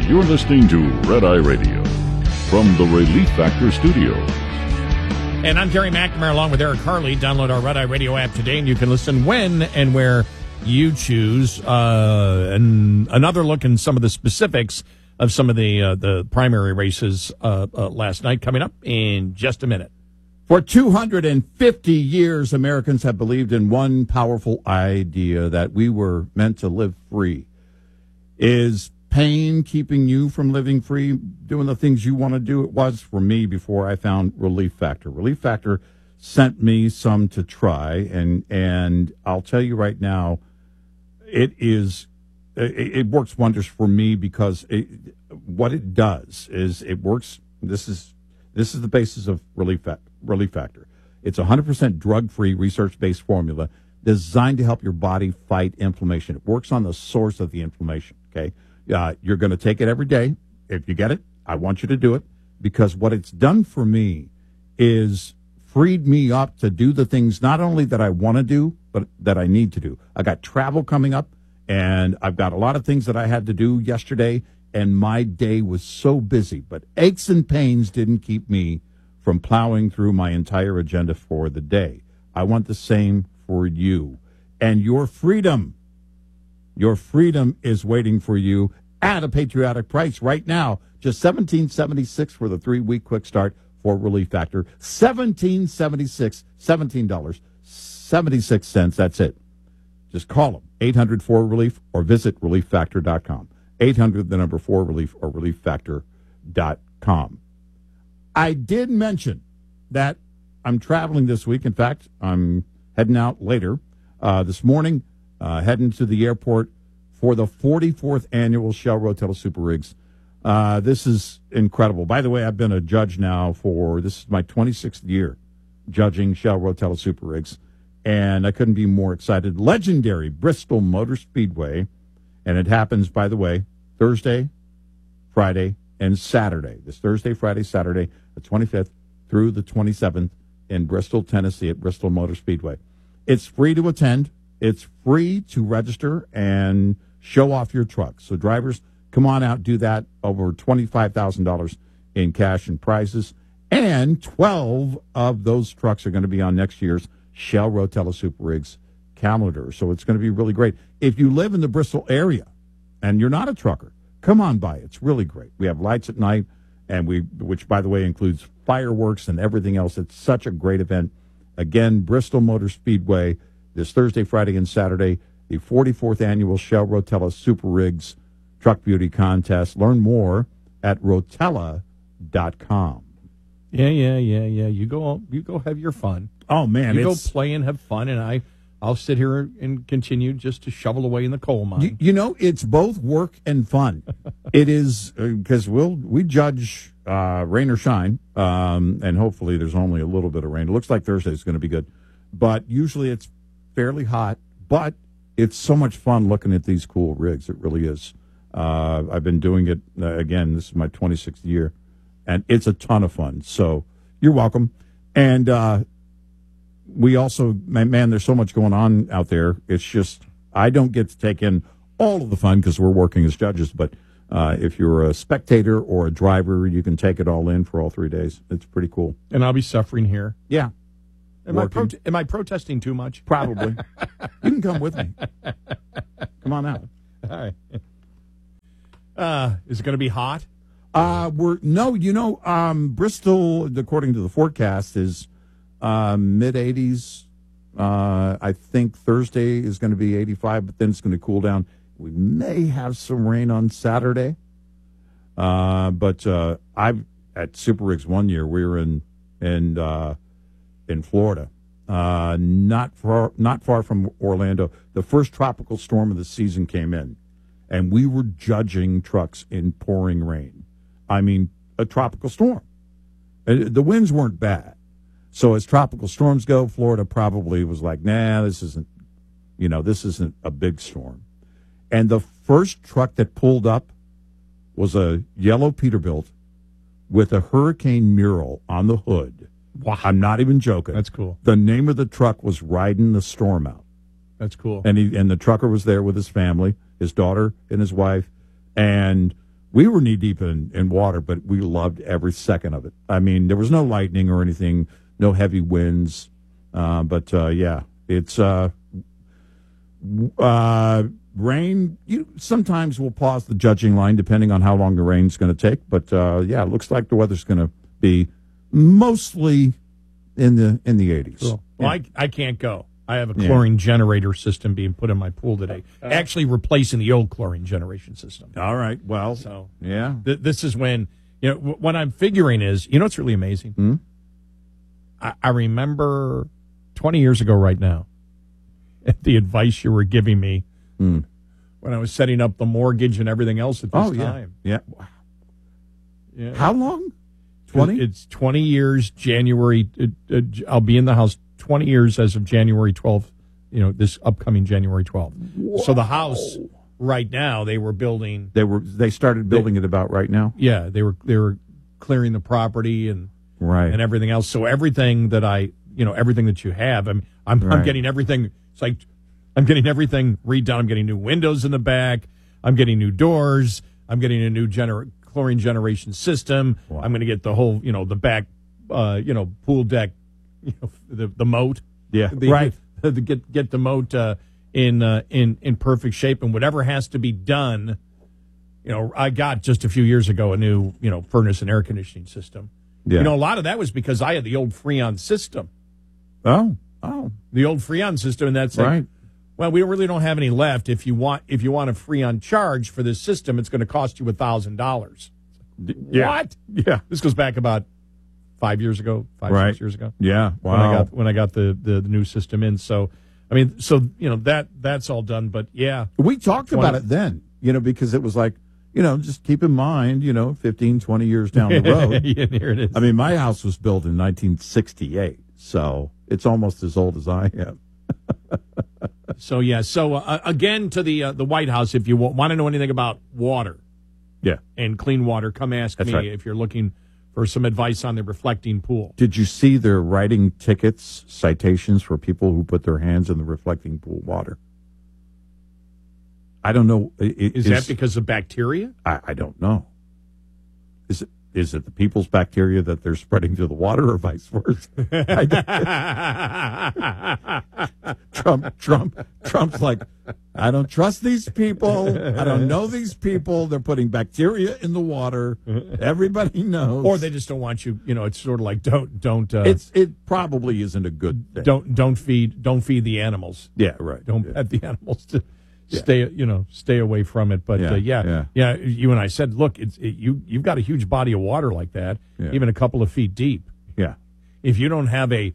You're listening to Red Eye Radio from the Relief Factor Studios. And I'm Gary McNamara along with Eric Harley. Download our Red Eye Radio app today, and you can listen when and where you choose. And another look in some of the specifics of some of the primary races last night coming up in just a minute. For 250 years, Americans have believed in one powerful idea, that we were meant to live free. Is pain keeping you from living free, doing the things you want to do? It was for me before I found Relief Factor. Relief Factor sent me some to try, and I'll tell you right now, it works wonders for me, because what it does is it works. This is the basis of Relief Factor. It's a 100% drug-free, research-based formula designed to help your body fight inflammation. It works on the source of the inflammation, okay? You're going to take it every day. If you get it, I want you to do it, because what it's done for me is freed me up to do the things not only that I want to do, but that I need to do. I got travel coming up, and I've got a lot of things that I had to do yesterday, and my day was so busy. But aches and pains didn't keep me from plowing through my entire agenda for the day. I want the same for you. And your freedom is waiting for you at a patriotic price right now. Just $17.76 for the 3-week quick start for Relief Factor. $17.76, $17.76. That's it. Just call them, 800-4RELIEF, or visit ReliefFactor.com. 800-4RELIEF, or ReliefFactor.com. I did mention that I'm traveling this week. In fact, I'm heading out later this morning, heading to the airport for the 44th annual Shell Rotella Super Rigs. This is incredible. By the way, I've been a judge now this is my 26th year judging Shell Rotella Super Rigs, and I couldn't be more excited. Legendary Bristol Motor Speedway, and it happens, by the way, Thursday, Friday, and Saturday. This Thursday, Friday, Saturday, the 25th through the 27th in Bristol, Tennessee at Bristol Motor Speedway. It's free to attend. It's free to register and show off your truck. So drivers, come on out, do that. Over $25,000 in cash and prizes. And 12 of those trucks are going to be on next year's Shell Rotella Super Rigs calendar. So it's going to be really great. If you live in the Bristol area and you're not a trucker, come on by. It's really great. We have lights at night, which, by the way, includes fireworks and everything else. It's such a great event. Again, Bristol Motor Speedway, this Thursday, Friday, and Saturday, the 44th annual Shell Rotella Super Rigs Truck Beauty Contest. Learn more at Rotella.com. Yeah. You go have your fun. Oh, man. You go play and have fun, and I'll sit here and continue just to shovel away in the coal mine. It's both work and fun. It is, because we judge rain or shine, and hopefully there's only a little bit of rain. It looks like Thursday is going to be good, but usually it's fairly hot, but it's so much fun looking at these cool rigs. It really is. I've been doing it, again, this is my 26th year, and it's a ton of fun. So you're welcome. And we also, man, there's so much going on out there. It's just, I don't get to take in all of the fun because we're working as judges, but if you're a spectator or a driver, you can take it all in for all 3 days. It's pretty cool. And I'll be suffering here. Yeah. Am I protesting too much? Probably. You can come with me. Come on out. All right. Is it going to be hot? Bristol, according to the forecast, is mid-80s. I think Thursday is going to be 85, but then it's going to cool down. We may have some rain on Saturday. But I've at Super Rigs one year, we were in Florida, not far from Orlando. The first tropical storm of the season came in, and we were judging trucks in pouring rain. I mean, a tropical storm. The winds weren't bad. So as tropical storms go, Florida probably was like, nah, this isn't a big storm. And the first truck that pulled up was a yellow Peterbilt with a hurricane mural on the hood. Wow. I'm not even joking. That's cool. The name of the truck was Riding the Storm Out. That's cool. And the trucker was there with his family, his daughter and his wife. And we were knee deep in water, but we loved every second of it. I mean, there was no lightning or anything, no heavy winds. But it's rain. You sometimes will pause the judging line depending on how long the rain's going to take. But it looks like the weather's going to be mostly in the 80s. Cool. Well, I can't go. I have a chlorine generator system being put in my pool today, actually replacing the old chlorine generation system. All right. Well, so this is when what I'm figuring is what's really amazing. Hmm? I remember 20 years ago right now, the advice you were giving me when I was setting up the mortgage and everything else at this time. Yeah. Wow. Yeah. How long? 20? It's 20 years, January. I'll be in the house 20 years as of January 12th, this upcoming January 12th. Whoa. So the house right now, they were building. They started building it about right now? Yeah, they were clearing the property and everything else. So everything that everything that you have, I'm getting everything. It's like I'm getting everything redone. I'm getting new windows in the back. I'm getting new doors. I'm getting a new chlorine generation system. Wow. I'm going to get the whole, the back, pool deck, the moat. Yeah, Get the moat in perfect shape, and whatever has to be done. I got just a few years ago a new, furnace and air conditioning system. Yeah. A lot of that was because I had the old Freon system. Oh, the old Freon system, and that's right. Well, we really don't have any left. If you want a Freon charge for this system, it's going to cost you $1,000. Yeah. What? Yeah. This goes back about 5 years ago, 6 years ago. Yeah. Wow. When I got the new system in. So, that's all done. But yeah, we talked about it then. Because it was like, just keep in mind, 15, 20 years down the road. Yeah, here it is. I mean, my house was built in 1968, so it's almost as old as I am. So again, to the White House, if you want to know anything about water, and clean water, come ask me if you're looking for some advice on the reflecting pool. Did you see they're writing tickets, citations for people who put their hands in the reflecting pool water? I don't know. Is that because of bacteria? I don't know. Is it the people's bacteria that they're spreading to the water, or vice versa? Trump's like, I don't trust these people. I don't know these people. They're putting bacteria in the water. Everybody knows. Or they just don't want you. It's sort of like don't. It probably isn't a good thing. Don't feed the animals. Yeah, right. Don't pet the animals. Stay away from it. But you and I said, look, you've got a huge body of water like that, even a couple of feet deep. Yeah. If you don't have a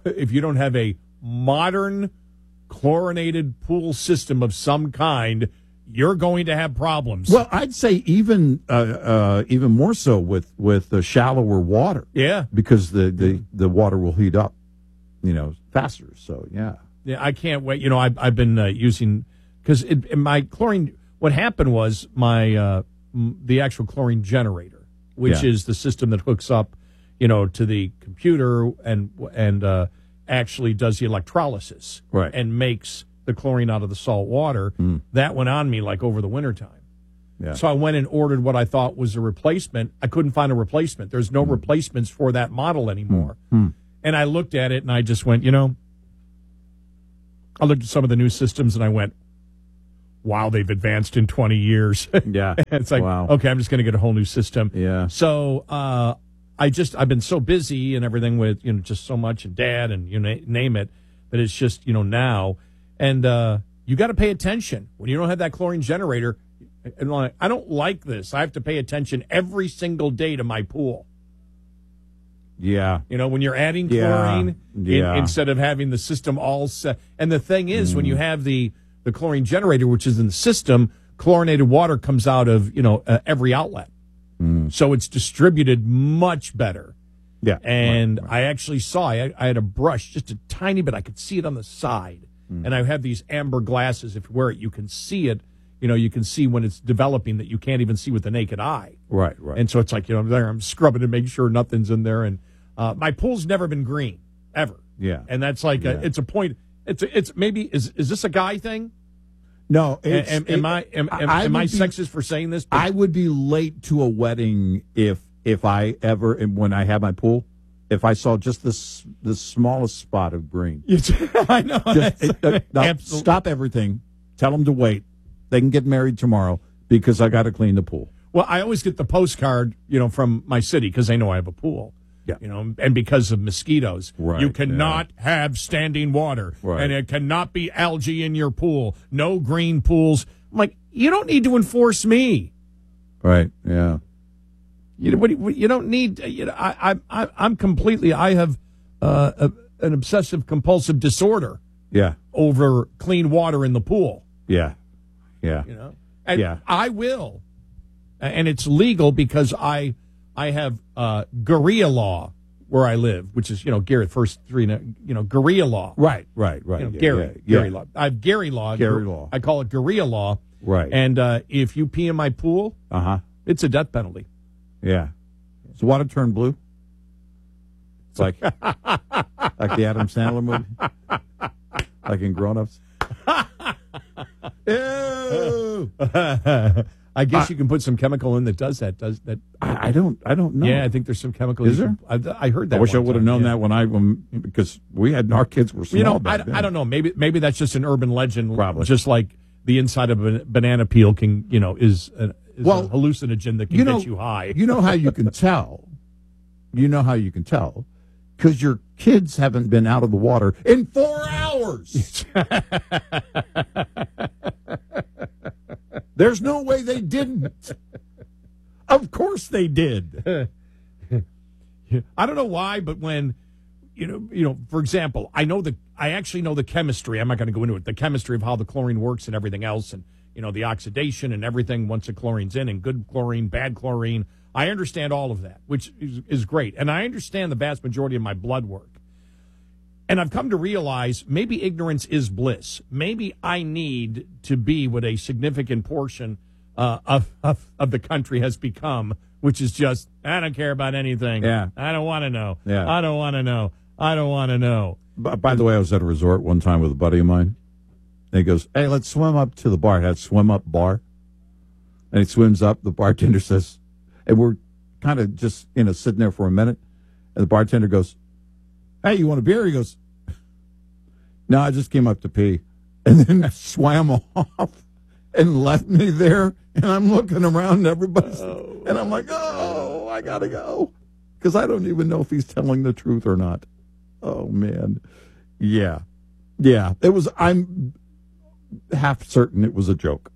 modern chlorinated pool system of some kind, you're going to have problems. Well, I'd say even more so with the shallower water. Yeah. Because the water will heat up, faster. So yeah, I can't wait. I've been using. Because in my chlorine, what happened was the actual chlorine generator, which is the system that hooks up, to the computer and actually does the electrolysis and makes the chlorine out of the salt water. That went on me like over the wintertime. Yeah. So I went and ordered what I thought was a replacement. I couldn't find a replacement. There's no replacements for that model anymore. And I looked at it and I just went, I looked at some of the new systems and I went, wow, they've advanced in 20 years. Yeah. It's like, okay, I'm just going to get a whole new system. Yeah. So I've been so busy and everything with, just so much and dad and name it, that it's just, now. And you got to pay attention. When you don't have that chlorine generator, I don't like this. I have to pay attention every single day to my pool. Yeah. When you're adding chlorine instead of having the system all set. And the thing is, when you have the chlorine generator, which is in the system, chlorinated water comes out of, every outlet. So it's distributed much better. Yeah. And I actually saw, I had a brush, just a tiny bit. I could see it on the side. And I have these amber glasses. If you wear it, you can see it. You can see when it's developing that you can't even see with the naked eye. Right. And so it's like, I'm scrubbing to make sure nothing's in there. And my pool's never been green, ever. Yeah. And that's like, it's a point. It's maybe, is this a guy thing? No, am I sexist for saying this? I would be late to a wedding if I ever, when I have my pool, if I saw just the smallest spot of green. I know. Stop everything. Tell them to wait. They can get married tomorrow because I got to clean the pool. Well, I always get the postcard, from my city because they know I have a pool. Yeah. And because of mosquitoes. Right, you cannot have standing water. Right. And it cannot be algae in your pool. No green pools. I'm like, you don't need to enforce me. Right, yeah. You don't need. I'm completely. I have an obsessive compulsive disorder. Yeah. Over clean water in the pool. Yeah. Yeah. And yeah. I will, and it's legal because I have Guerrilla law where I live, which is Garrett first three. Guerrilla law. Right. Gary law. I have Gary law. Gary law. I call it Guerrilla law. Right. And if you pee in my pool, it's a death penalty. Yeah. Does the water turn blue? It's like the Adam Sandler movie? Like in Grown Ups? Ew! I guess you can put some chemical in that does that. I don't know. Yeah, I think there's some chemical. Is there? I heard that. I wish I would have known that because our kids were small. I don't know. Maybe that's just an urban legend. Probably. Just like the inside of a banana peel can, is a hallucinogen that can get you high. You know how you can tell? Because your kids haven't been out of the water in 4 hours. There's no way they didn't. Of course they did. I don't know why, but when, for example, I actually know the chemistry. I'm not going to go into it. The chemistry of how the chlorine works and everything else, and the oxidation and everything once the chlorine's in, and good chlorine, bad chlorine. I understand all of that, which is great. And I understand the vast majority of my blood work. And I've come to realize maybe ignorance is bliss. Maybe I need to be what a significant portion of the country has become, which is just, I don't care about anything. Yeah. I don't want to know. Yeah. I don't want to know. I don't want to know. By the way, I was at a resort one time with a buddy of mine. And he goes, hey, let's swim up to the bar. It had a swim-up bar. And he swims up. The bartender says, and we're kind of just, sitting there for a minute. And the bartender goes, hey, you want a beer? He goes, no, I just came up to pee. And then swam off and left me there. And I'm looking around and everybody's, and I'm like, oh, I got to go. Because I don't even know if he's telling the truth or not. Oh, man. Yeah. Yeah. I'm half certain it was a joke.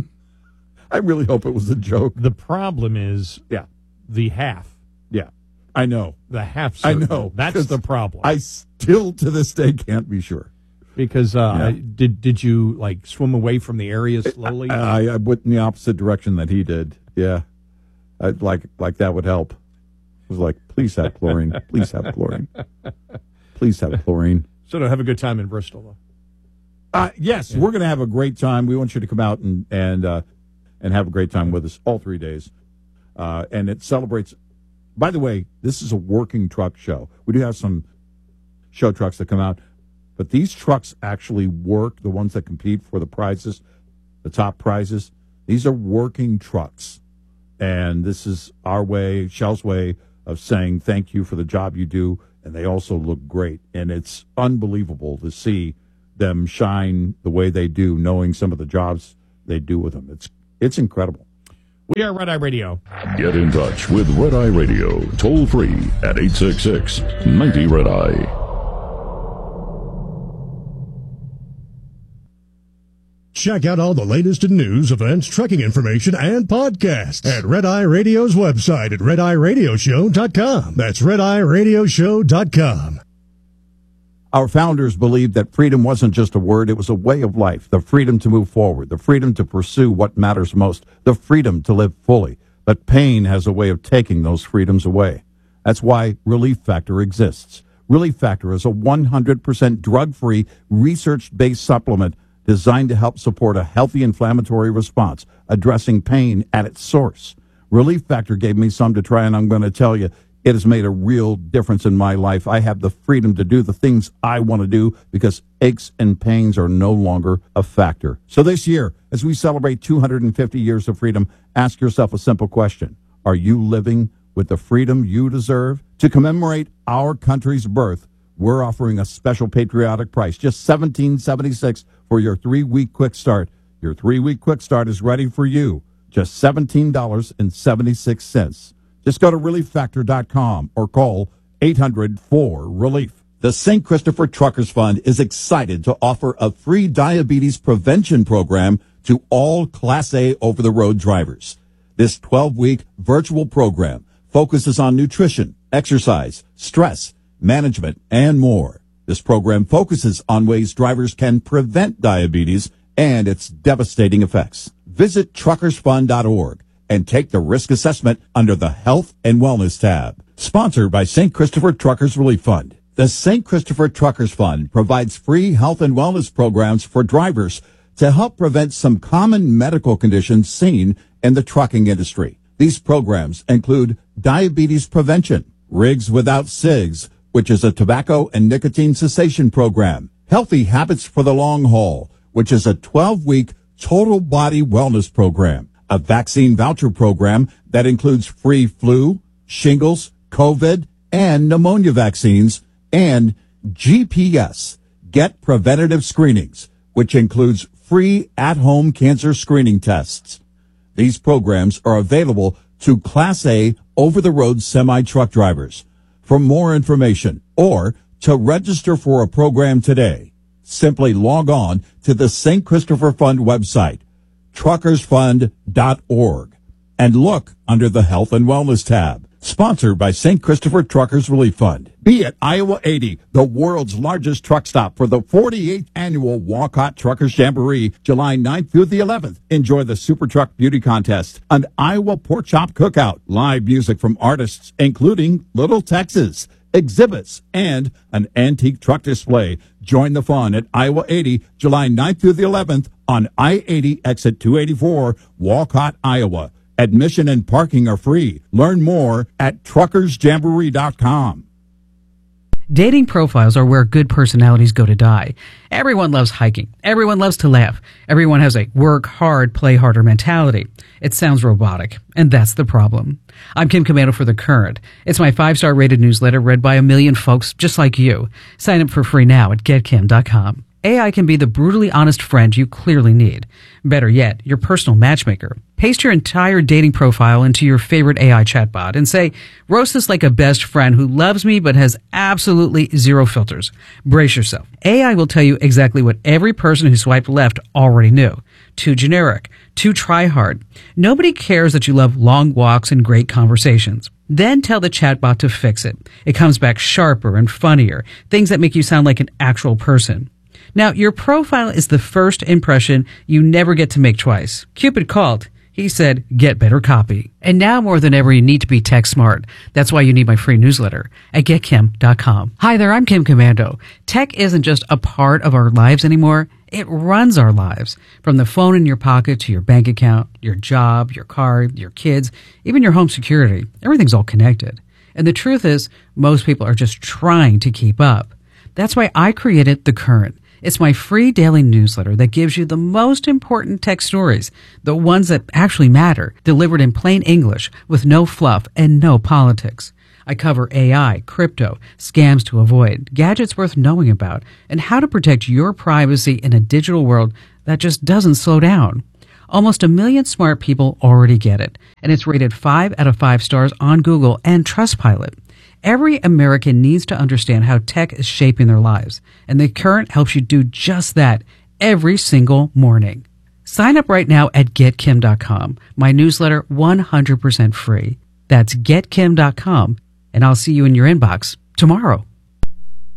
I really hope it was a joke. The problem is the half. Yeah, I know. The half certain. I know. That's the problem. I still, to this day, can't be sure. Because did you, swim away from the area slowly? I went in the opposite direction that he did. Yeah. Like that would help. It was like, please have chlorine. Please have chlorine. Please have chlorine. So to have a good time in Bristol, though. Yes, we're going to have a great time. We want you to come out and have a great time with us all 3 days. And it celebrates. By the way, this is a working truck show. We do have some show trucks that come out, but these trucks actually work, the ones that compete for the prizes, the top prizes. These are working trucks. And this is our way, Shell's way of saying thank you for the job you do. And they also look great. And it's unbelievable to see them shine the way they do, knowing some of the jobs they do with them. It's incredible. We are Red Eye Radio. Get in touch with Red Eye Radio, toll free at 866-90-RED-EYE. Check out all the latest in news, events, trucking information, and podcasts at Red Eye Radio's website at RedEyeRadioshow.com. That's RedEyeRadioshow.com. Our founders believed that freedom wasn't just a word, it was a way of life. The freedom to move forward, the freedom to pursue what matters most, the freedom to live fully. But pain has a way of taking those freedoms away. That's why Relief Factor exists. Relief Factor is a 100% drug-free, research-based supplement designed to help support a healthy inflammatory response, addressing pain at its source. Relief Factor gave me some to try, and I'm going to tell you, It has made a real difference in my life. I have the freedom to do the things I want to do because aches and pains are no longer a factor. So this year, as we celebrate 250 years of freedom, ask yourself a simple question. Are you living with the freedom you deserve? To commemorate our country's birth, we're offering a special patriotic price, just $17.76 for your 3-week quick start. Your 3-week quick start is ready for you. Just $17.76. Just go to ReliefFactor.com or call 800-4RELIEF. The St. Christopher Truckers Fund is excited to offer a free diabetes prevention program to all Class A over-the-road drivers. This 12-week virtual program focuses on nutrition, exercise, stress, management, and more. This program focuses on ways drivers can prevent diabetes and its devastating effects. Visit truckersfund.org and take the risk assessment under the Health and Wellness tab. Sponsored by St. Christopher Truckers Relief Fund. The St. Christopher Truckers Fund provides free health and wellness programs for drivers to help prevent some common medical conditions seen in the trucking industry. These programs include diabetes prevention, Rigs Without Cigs, which is a tobacco and nicotine cessation program, Healthy Habits for the Long Haul, which is a 12-week total body wellness program, a vaccine voucher program that includes free flu, shingles, COVID, and pneumonia vaccines, and GPS, Get Preventative Screenings, which includes free at-home cancer screening tests. These programs are available to Class A over-the-road semi-truck drivers. For more information or to register for a program today, simply log on to the St. Christopher Fund website, truckersfund.org, and look under the Health and Wellness tab. Sponsored by St. Christopher Truckers Relief Fund. Be at Iowa 80, the world's largest truck stop for the 48th annual Walcott Truckers Jamboree, July 9th through the 11th. Enjoy the Super Truck Beauty Contest, an Iowa Pork Chop Cookout, live music from artists including Little Texas, exhibits, and an antique truck display. Join the fun at Iowa 80, July 9th through the 11th on I-80 exit 284, Walcott, Iowa. Admission and parking are free. Learn more at truckersjamboree.com. Dating profiles are where good personalities go to die. Everyone loves hiking. Everyone loves to laugh. Everyone has a work hard, play harder mentality. It sounds robotic, and that's the problem. I'm Kim Komando for The Current. It's my 5-star rated newsletter read by a million folks just like you. Sign up for free now at getkim.com. AI can be the brutally honest friend you clearly need. Better yet, your personal matchmaker. Paste your entire dating profile into your favorite AI chatbot and say, roast this like a best friend who loves me but has absolutely zero filters. Brace yourself. AI will tell you exactly what every person who swiped left already knew. Too generic. Too try hard. Nobody cares that you love long walks and great conversations. Then tell the chatbot to fix it. It comes back sharper and funnier. Things that make you sound like an actual person. Now, your profile is the first impression you never get to make twice. Cupid called. He said, get better copy. And now more than ever, you need to be tech smart. That's why you need my free newsletter at getkim.com. Hi there, I'm Kim Komando. Tech isn't just a part of our lives anymore. It runs our lives. From the phone in your pocket to your bank account, your job, your car, your kids, even your home security. Everything's all connected. And the truth is, most people are just trying to keep up. That's why I created The Current. It's my free daily newsletter that gives you the most important tech stories, the ones that actually matter, delivered in plain English with no fluff and no politics. I cover AI, crypto, scams to avoid, gadgets worth knowing about, and how to protect your privacy in a digital world that just doesn't slow down. Almost 1 million smart people already get it, and it's rated 5 out of 5 stars on Google and Trustpilot. Every American needs to understand how tech is shaping their lives, and The Current helps you do just that every single morning. Sign up right now at getkim.com. My newsletter 100% free. That's getkim.com, and I'll see you in your inbox tomorrow.